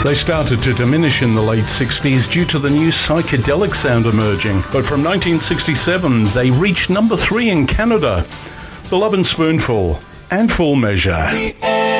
They started to diminish in the late 60s due to the new psychedelic sound emerging, but from 1967 they reached number 3 in Canada. The Lovin' Spoonful and Full Measure.